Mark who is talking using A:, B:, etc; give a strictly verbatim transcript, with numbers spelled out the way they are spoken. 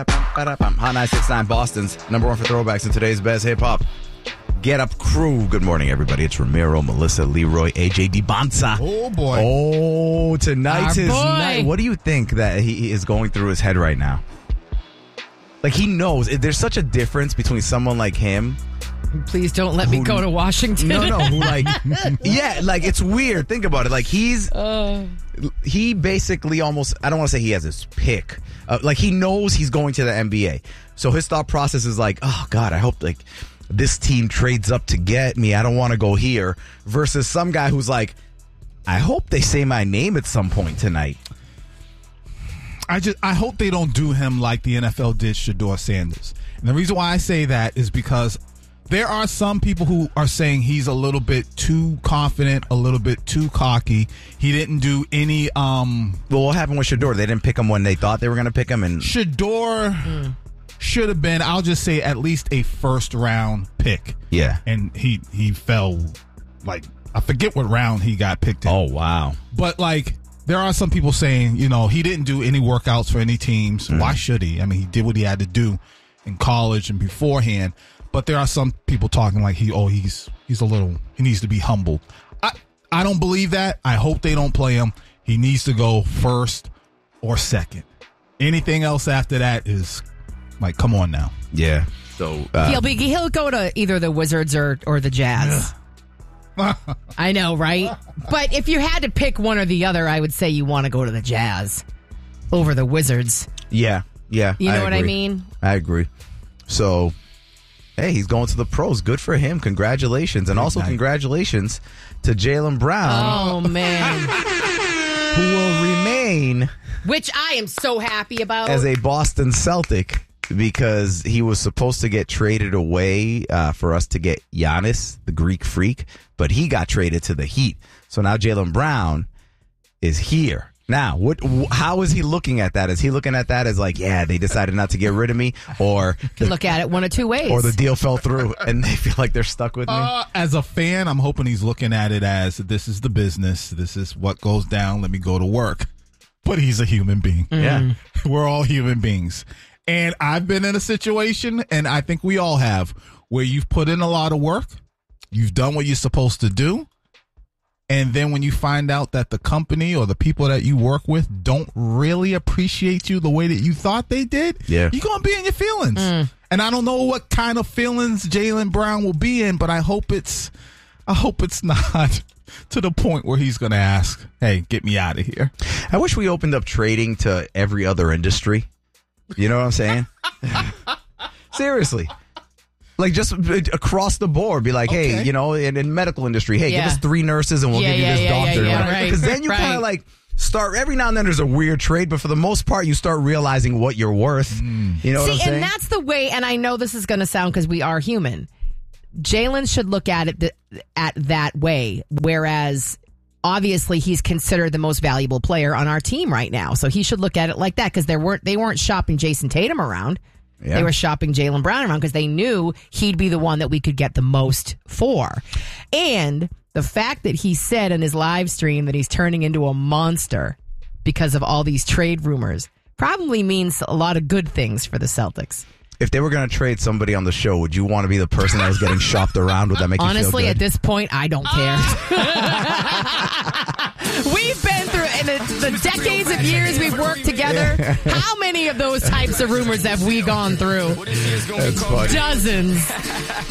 A: Hot nine six nine, Boston's number one for throwbacks in today's best hip hop. Get Up Crew. Good morning, everybody. It's Ramiro, Melissa, Leroy, A J DiBanza.
B: Oh, boy.
A: Oh, tonight's
C: Our
A: his
C: boy.
A: night. What do you think that he is going through his head right now? Like, he knows. There's such a difference between someone like him.
C: Please don't let me
A: Who-
C: go to Washington.
A: No, no, who like, yeah, like, it's weird. Think about it. Like, he's,
C: Uh,
A: he basically almost, I don't want to say he has his pick. Uh, like, he knows he's going to the N B A. So his thought process is like, oh, God, I hope, like, this team trades up to get me. I don't want to go here. Versus some guy who's like, I hope they say my name at some point tonight.
B: I just I hope they don't do him like the N F L did Shedeur Sanders. And the reason why I say that is because there are some people who are saying he's a little bit too confident, a little bit too cocky. He didn't do any um
A: Well, what happened with Shedeur? They didn't pick him when they thought they were going to pick him. And
B: Shedeur
C: mm.
B: should have been, I'll just say, at least a first round pick.
A: yeah.
B: And he he fell, like, I forget what round he got picked in.
A: Oh, wow.
B: But, like, there are some people saying, you know, he didn't do any workouts for any teams.
A: Mm.
B: Why should he? I mean, he did what he had to do in college and beforehand. But there are some people talking like he, oh, he's he's a little, he needs to be humbled. I, I don't believe that. I hope they don't play him. He needs to go first or second. Anything else after that is like, come on now.
A: Yeah. So uh,
C: he'll be he'll go to either the Wizards or or the Jazz. I know, right? But if you had to pick one or the other, I would say you want to go to the Jazz over the Wizards.
A: yeah, yeah.
C: You know what I
A: agree.
C: mean?
A: I agree. So, hey, he's going to the pros. Good for him. Congratulations. And also
B: night.
A: congratulations to Jaylen Brown,
C: Oh man,
A: who will remain
C: which I am so happy about.
A: as a Boston Celtic because he was supposed to get traded away uh, for us to get Giannis, the Greek freak, but he got traded to the Heat. So now Jaylen Brown is here. Now, what? wh- how is he looking at that? Is he looking at that as like, yeah, they decided not to get rid of me, or
C: You look at it one of two ways.
A: or the deal fell through and they feel like they're stuck with me?
B: Uh, as a fan, I'm hoping he's looking at it as this is the business. This is what goes down. Let me go to work. But he's a human being.
A: Yeah.
B: We're all human beings. And I've been in a situation, and I think we all have, where you've put in a lot of work. You've done what you're supposed to do. And then when you find out that the company or the people that you work with don't really appreciate you the way that you thought they did,
A: Yeah.
B: you're going to be in your feelings. And I don't know what kind of feelings Jaylen Brown will be in, but I hope it's, I hope it's not to the point where he's going to ask, hey, get me out of here.
A: I wish we opened up trading to every other industry. You know what I'm saying? Seriously. Like, just across the board, be like, hey,
B: Okay.
A: you know, in, in medical industry, hey,
C: Yeah.
A: give us three nurses and we'll
C: Yeah,
A: give you
C: yeah,
A: this
C: yeah,
A: doctor.
C: yeah, yeah, right,
A: Because then you
C: right.
A: kind of like start, every now and then there's a weird trade, but for the most part, you start realizing what you're worth. You know what I'm
C: See,
A: saying?
C: and that's the way, and I know this is going to sound because we are human. Jalen should look at it th- at that way, whereas obviously he's considered the most valuable player on our team right now. So he should look at it like that because they weren't they weren't shopping Jason Tatum around.
A: Yeah.
C: They were shopping Jaylen Brown around because they knew he'd be the one that we could get the most for. And the fact that he said in his live stream that he's turning into a monster because of all these trade rumors probably means a lot of good things for the Celtics.
A: If they were going to trade somebody on the show, would you want to be the person that was getting shopped around? Would that make
C: Honestly,
A: you feel
C: at
A: good?
C: this point, I don't care. We've been through, in the, the decades of years we've worked together, how many of those types of rumors have we gone through?
A: That's funny.
C: Dozens.